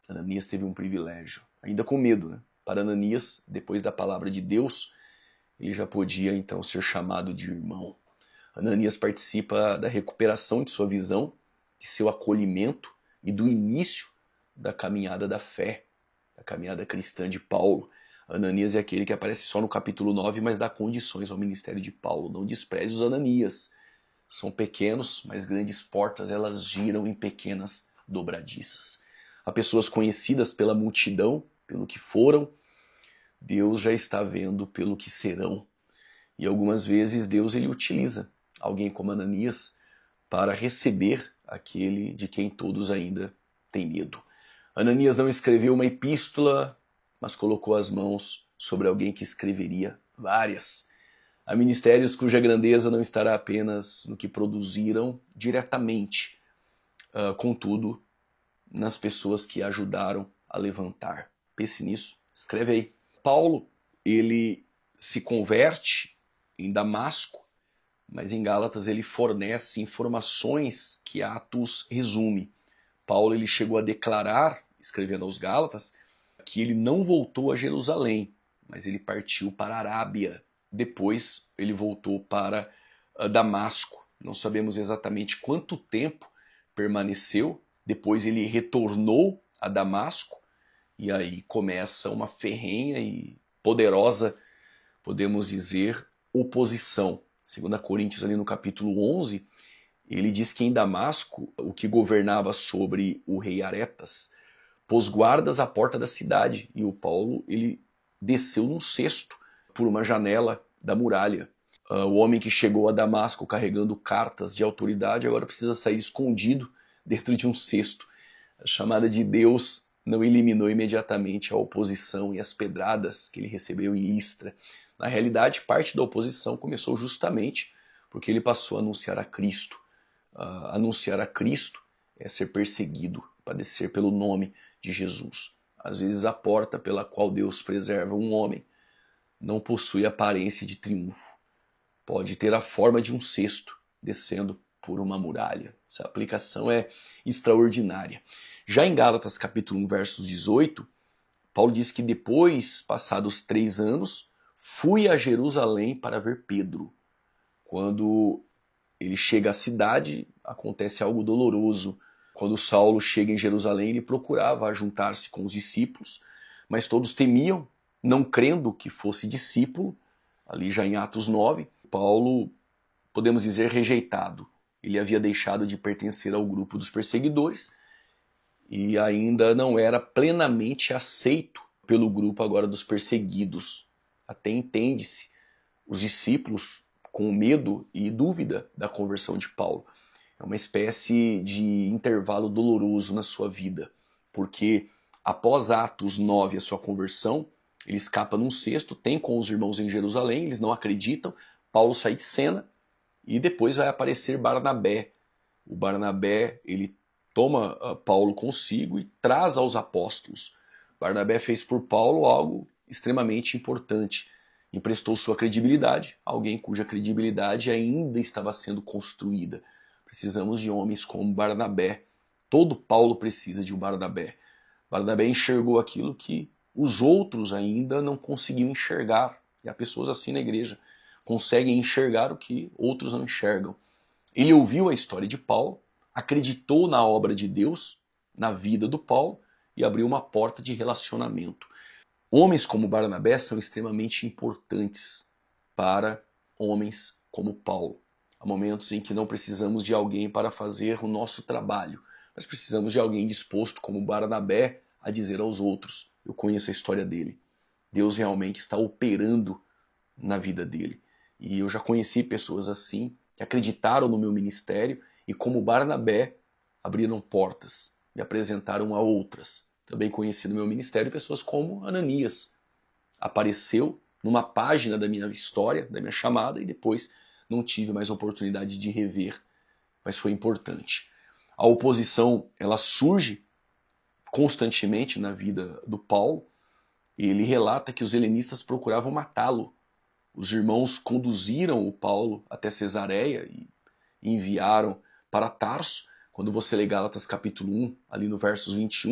Ananias teve um privilégio, ainda com medo, né? Para Ananias, depois da palavra de Deus, ele já podia então ser chamado de irmão. Ananias participa da recuperação de sua visão, de seu acolhimento e do início da caminhada da fé, da caminhada cristã de Paulo. Ananias é aquele que aparece só no capítulo 9, mas dá condições ao ministério de Paulo. Não despreze os Ananias. São pequenos, mas grandes portas, elas giram em pequenas dobradiças. Há pessoas conhecidas pela multidão, pelo que foram. Deus já está vendo pelo que serão. E algumas vezes Deus ele utiliza alguém como Ananias para receber aquele de quem todos ainda têm medo. Ananias não escreveu uma epístola, mas colocou as mãos sobre alguém que escreveria várias. Há ministérios cuja grandeza não estará apenas no que produziram diretamente, contudo, nas pessoas que ajudaram a levantar. Pense nisso, escreve aí. Paulo, ele se converte em Damasco, mas em Gálatas ele fornece informações que Atos resume. Paulo ele chegou a declarar, escrevendo aos Gálatas, que ele não voltou a Jerusalém, mas ele partiu para a Arábia. Depois ele voltou para Damasco. Não sabemos exatamente quanto tempo permaneceu. Depois ele retornou a Damasco e aí começa uma ferrenha e poderosa, podemos dizer, oposição. 2 Coríntios ali no capítulo 11, ele diz que em Damasco, o que governava sobre o rei Aretas, pôs guardas à porta da cidade e o Paulo ele desceu num cesto por uma janela da muralha. O homem que chegou a Damasco carregando cartas de autoridade agora precisa sair escondido dentro de um cesto. A chamada de Deus não eliminou imediatamente a oposição e as pedradas que ele recebeu em Listra. Na realidade, parte da oposição começou justamente porque ele passou a anunciar a Cristo. Anunciar a Cristo é ser perseguido, padecer pelo nome de Jesus. Às vezes a porta pela qual Deus preserva um homem não possui aparência de triunfo. Pode ter a forma de um cesto descendo por uma muralha. Essa aplicação é extraordinária. Já em Gálatas capítulo 1, versos 18, Paulo diz que depois, passados 3 anos, fui a Jerusalém para ver Pedro. Quando ele chega à cidade, acontece algo doloroso. Quando Saulo chega em Jerusalém, ele procurava juntar-se com os discípulos, mas todos temiam, não crendo que fosse discípulo. Ali já em Atos 9, Paulo, podemos dizer, rejeitado. Ele havia deixado de pertencer ao grupo dos perseguidores e ainda não era plenamente aceito pelo grupo agora dos perseguidos. Até entende-se os discípulos com medo e dúvida da conversão de Paulo. É uma espécie de intervalo doloroso na sua vida, porque após Atos 9, a sua conversão, ele escapa num cesto, tem com os irmãos em Jerusalém, eles não acreditam, Paulo sai de cena e depois vai aparecer Barnabé. O Barnabé, ele toma Paulo consigo e traz aos apóstolos. Barnabé fez por Paulo algo extremamente importante. Emprestou sua credibilidade, alguém cuja credibilidade ainda estava sendo construída. Precisamos de homens como Barnabé. Todo Paulo precisa de um Barnabé. Barnabé enxergou aquilo que os outros ainda não conseguiam enxergar. E há pessoas assim na igreja, conseguem enxergar o que outros não enxergam. Ele ouviu a história de Paulo, acreditou na obra de Deus, na vida do Paulo, e abriu uma porta de relacionamento. Homens como Barnabé são extremamente importantes para homens como Paulo. Há momentos em que não precisamos de alguém para fazer o nosso trabalho, mas precisamos de alguém disposto como Barnabé a dizer aos outros: eu conheço a história dele. Deus realmente está operando na vida dele. E eu já conheci pessoas assim, que acreditaram no meu ministério e como Barnabé abriram portas, me apresentaram a outras. Também conheci no meu ministério pessoas como Ananias. Apareceu numa página da minha história, da minha chamada, e depois não tive mais oportunidade de rever, mas foi importante. A oposição, ela surge constantemente na vida do Paulo. Ele relata que os helenistas procuravam matá-lo. Os irmãos conduziram o Paulo até Cesareia e enviaram para Tarso. Quando você lê Gálatas capítulo 1, ali no versos 21,